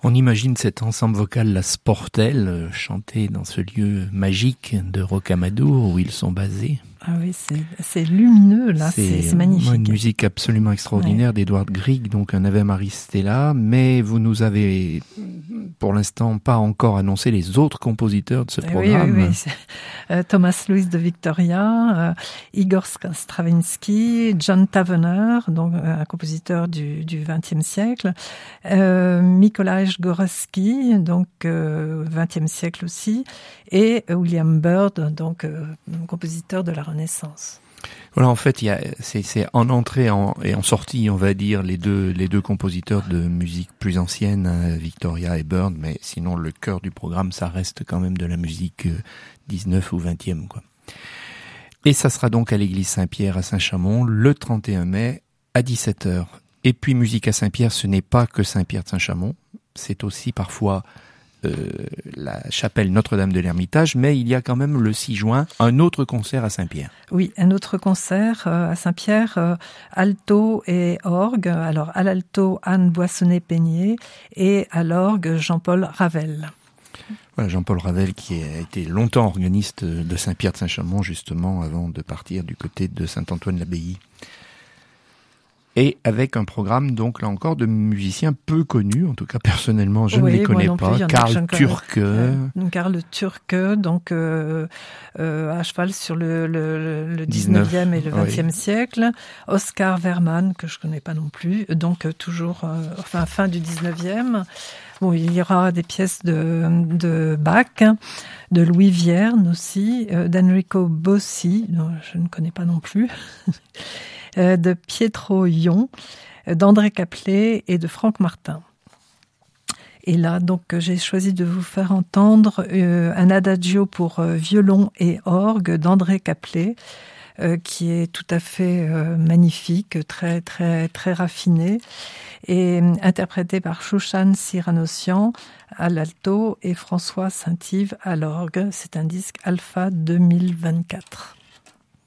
On imagine cet ensemble vocal, la Sportel, chanté dans ce lieu magique de Rocamadour où ils sont basés. Ah oui, c'est lumineux, là, c'est magnifique. Une musique absolument extraordinaire d'Edward Grieg, donc un Ave Maris Stella, mais vous nous avez pour l'instant pas encore annoncé les autres compositeurs de ce programme. Oui. Thomas Louis de Victoria, Igor Stravinsky, John Tavener, donc un compositeur du XXe siècle, Mikołaj Górski, donc XXe siècle aussi, et William Byrd, donc compositeur de la Renaissance. Voilà, en fait, c'est en entrée et en sortie, on va dire, les deux compositeurs de musique plus ancienne, Victoria et Byrd, mais sinon le cœur du programme, ça reste quand même de la musique 19 ou 20e, quoi. Et ça sera donc à l'église Saint-Pierre à Saint-Chamond le 31 mai à 17h. Et puis musique à Saint-Pierre, ce n'est pas que Saint-Pierre de Saint-Chamond, c'est aussi parfois la chapelle Notre-Dame de l'Ermitage, mais il y a quand même le 6 juin un autre concert à Saint-Pierre. Oui, un autre concert à Saint-Pierre, alto et orgue. Alors à l'alto, Anne Boissonnet-Peigné et à l'orgue, Jean-Paul Ravel. Voilà, Jean-Paul Ravel qui a été longtemps organiste de Saint-Pierre de Saint-Chamond, justement, avant de partir du côté de Saint-Antoine-l'Abbaye. Et avec un programme, donc là encore, de musiciens peu connus, en tout cas personnellement je ne les connais pas. Karl Türke. Karl Türke, donc à cheval sur le 19e et le 20e siècle. Oscar Verman, que je connais pas non plus, donc toujours fin du 19e. Bon, il y aura des pièces de Bach, de Louis Vierne aussi, d'Enrico Bossi, dont je ne connais pas non plus. De Pietro Ion, d'André Caplet et de Franck Martin. Et là, donc, j'ai choisi de vous faire entendre un adagio pour violon et orgue d'André Caplet, qui est tout à fait magnifique, très, très, très raffiné, et interprété par Shushan Siranossian à l'alto et François Saint-Yves à l'orgue. C'est un disque Alpha 2024.